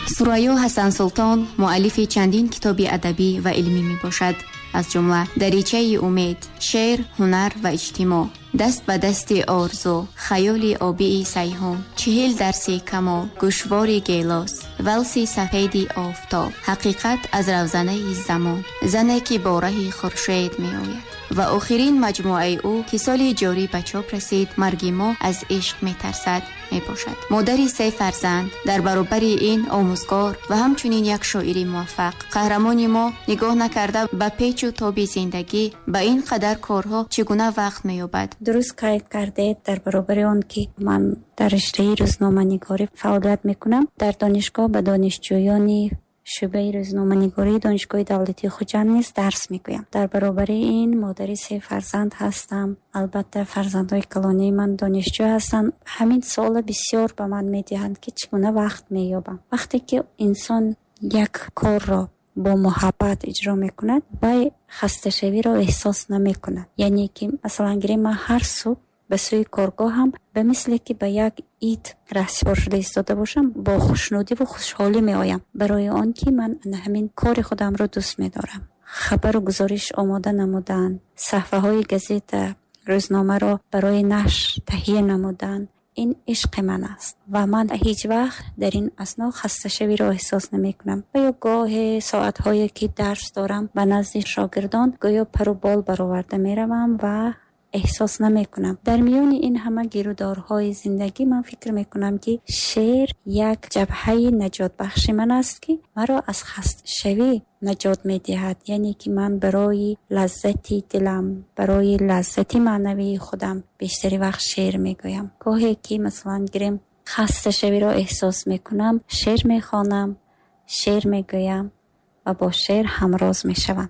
سریا حسن سلطان مؤلف چندین کتاب ادبی و علمی می باشد. از جمله دریچه امید، شعر، هنر و اجتماع، دست به دست آرزو، خیال آبی سیحون، 40 درس کمال، گوشوار گیلاس، ولسی سفید آفتاب، حقیقت از روزنه زمان، زنی که با ره خورشید می آید و آخرین مجموعه او که سال جاری به چاپ رسید، مرگ ما از عشق می ترسد می باشد. مادری 3 فرزند، در برابر این آموزگار و همچنین یک شاعر موفق، قهرمان ما نگاه نکرده به پیچ و تاب زندگی، به این قدر کارها چگونه وقت می یابد؟ درست کرده در برابر اون که من در رشته روزنامه‌نگاری فعالیت میکنم، در دانشگاه به دانشجویان شعبه روزنامه‌نگاری دانشگاه دولتی خوجند نیز درس میگویم. در برابر این مادری 3 فرزند هستم. البته فرزندای کلانی من دانشجو هستند. همین سوال بسیار به من میدهند که چگونه وقت مییابم. وقتی که انسان یک کار را با محبت اجرا میکند و خسته شوی را احساس نمیکند. یعنی که مثلا گریم من هر صبح به سوی کارگاه هم به مثل که به یک عید رسم شده ایستاده باشم، با خوشنودی و خوشحالی می آیم، برای آن که من همین کار خودم را دوست می دارم. خبر و گزارش آماده نمودن، صفحه های گزیت روزنامه را برای نشر تهیه نمودن، این عشق من است و من هیچ وقت در این اثنا خسته شوی را احساس نمی کنم. و یا گاه ساعت هایی که درس دارم به نزد شاگردان گویا پر و بال برآورده می روم و احساس نمی کنم. در میان این همه گیرودارهای زندگی من فکر می کنم که شعر یک جبهه نجات بخش من است که مرا از خسته شوی نجات می دهد. یعنی که من برای لذتی دلم، برای لذتی معنوی خودم بیشتری وقت شعر می گویم. گاهی که مثلا گریم خسته شوی را احساس می کنم، شعر می خوانم، شعر می گویم و با شعر همراز می شوم.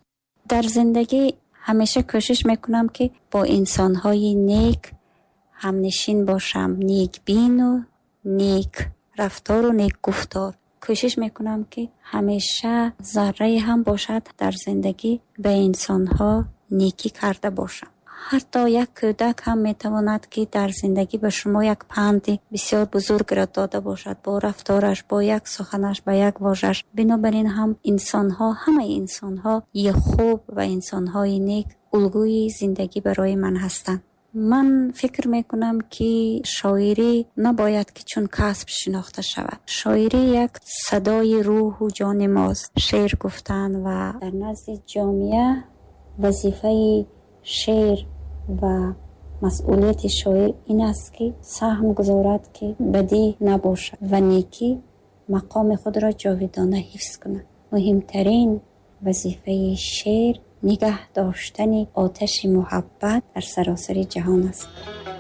در زندگی همیشه کوشش میکنم که با انسانهای نیک همنشین باشم، نیک بین و نیک رفتار و نیک گفتار. کوشش میکنم که همیشه ذره هم باشد در زندگی به انسانها نیکی کرده باشم. حتی یک کودک هم میتواند که در زندگی به شما یک پند بسیار بزرگ را داده باشد، با رفتارش، با یک سخنش، با یک واژه‌اش. بنابراین هم انسانها، همه انسانها یه خوب و انسانهای نیک الگوی زندگی برای من هستند. من فکر میکنم که شاعری نباید که چون کسب شناخته شود. شاعری یک صدای روح و جان ماست. شعر گفتن و در نزد جامعه وظیفه شعر و مسئولیت شاعر این است که سهم گذارد که بدی نباشد و نیکی مقام خود را جاودانه حفظ کند. مهمترین وظیفه شعر نگه داشتن آتش محبت در سراسر جهان است.